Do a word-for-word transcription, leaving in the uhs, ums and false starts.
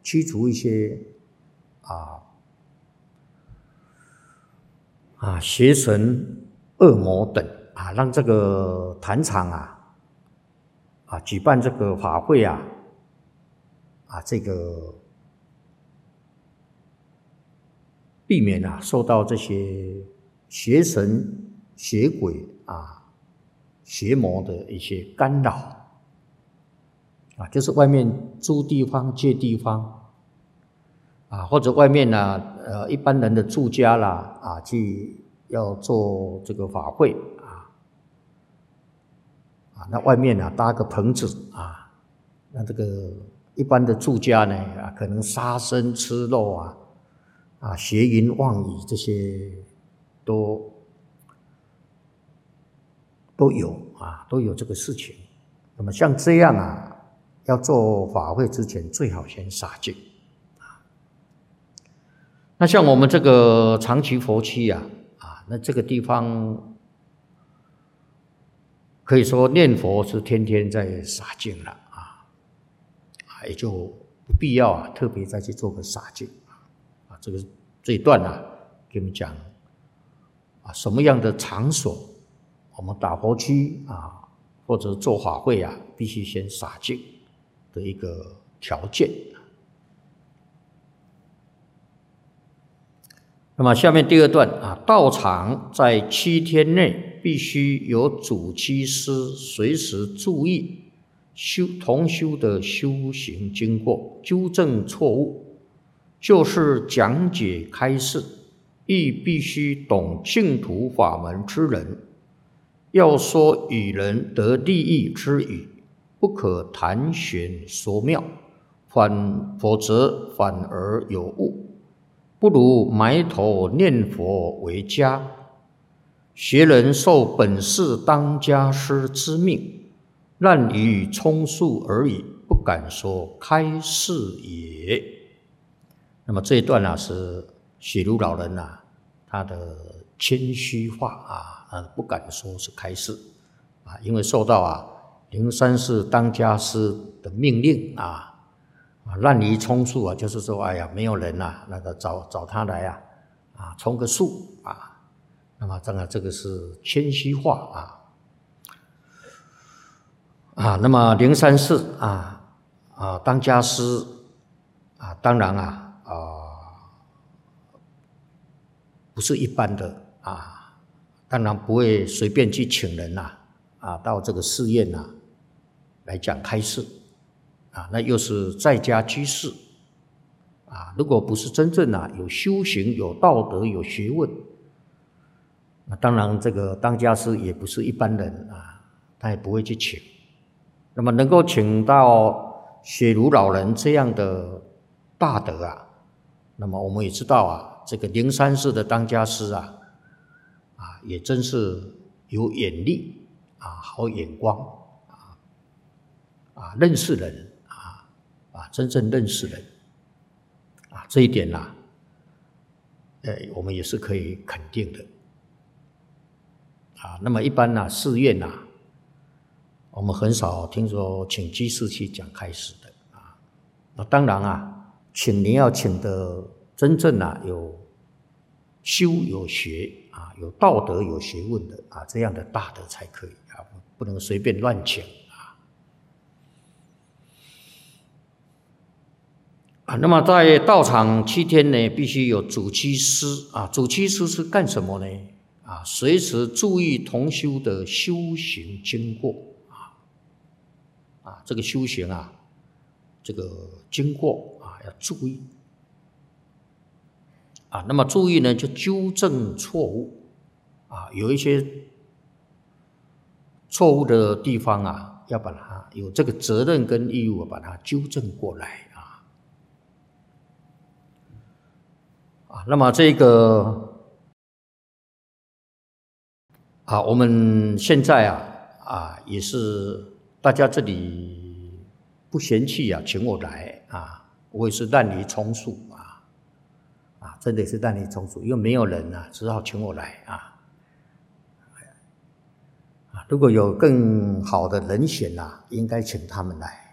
驱除一些啊啊邪神、恶魔等啊，让这个坛场啊啊举办这个法会啊啊这个避免啊受到这些邪神、邪鬼啊、邪魔的一些干扰啊，就是外面租地方、借地方啊，或者外面呢、啊，呃，一般人的住家啦啊，去要做这个法会啊啊，那外面呢、啊、搭个棚子啊，那这个一般的住家呢啊，可能杀生吃肉啊啊，邪淫妄语这些都都有啊，都有这个事情。那么像这样啊，要做法会之前，最好先洒净。那像我们这个长期佛区啊，啊，那这个地方可以说念佛是天天在洒净了啊，啊，也就不必要啊，特别再去做个洒净啊。这个这一段啊，给我们讲啊，什么样的场所，我们打佛区啊，或者做法会啊，必须先洒净的一个条件。那么下面第二段啊，道场在七天内必须有主七师随时注意修同修的修行经过，纠正错误，就是讲解开示，亦必须懂净土法门之人，要说与人得利益之语，不可谈玄说妙，反否则反而有误。不如埋头念佛为佳，学人受本事当家师之命，滥竽充数而已，不敢说开示也。那么这一段啊，是雪如老人啊，他的谦虚话啊，啊不敢说是开示啊，因为受到啊灵山寺当家师的命令啊。啊，滥竽充数啊，就是说，哎呀，没有人啊，那个找找他来啊，啊，充个数啊。那么当然这个是谦虚话啊，啊，那么灵山寺啊啊当家师啊，当然啊啊不是一般的啊，当然不会随便去请人呐啊到这个寺院呐来讲开示。啊，那又是在家居士啊！如果不是真正啊有修行、有道德、有学问，那当然这个当家师也不是一般人啊，他也不会去请。那么能够请到雪如老人这样的大德啊，那么我们也知道啊，这个灵山寺的当家师啊，啊也真是有眼力啊，好眼光啊，啊认识人。啊，真正认识人，啊，这一点呐、啊，呃，我们也是可以肯定的，啊，那么一般呢、啊，寺院呐、啊，我们很少听说请居士去讲开示的，啊，那当然啊，请您要请的真正啊有修有学啊，有道德有学问的啊，这样的大德才可以啊，不能随便乱请。啊，那么在道场七天呢，必须有主七师啊。主七师是干什么呢？啊，随时注意同修的修行经过啊啊，这个修行啊，这个经过啊要注意啊。那么注意呢，就纠正错误啊，有一些错误的地方啊，要把它有这个责任跟义务把它纠正过来。啊，那么这个啊，我们现在啊啊也是大家这里不嫌弃啊，请我来啊，我也是滥竽充数啊啊，真的是滥竽充数，因为没有人啊，只好请我来啊啊，如果有更好的人选啊，应该请他们来。